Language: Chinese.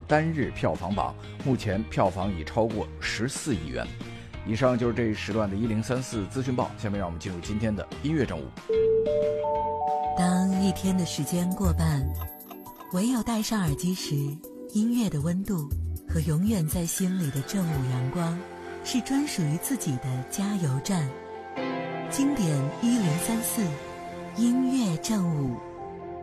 单日票房榜，目前票房已超过14亿元。以上就是这一时段的1034资讯报，下面让我们进入今天的音乐正午。 当一天的时间过半，唯有戴上耳机时，音乐的温度和永远在心里的正午阳光，是专属于自己的加油站。经典1034，音乐正午。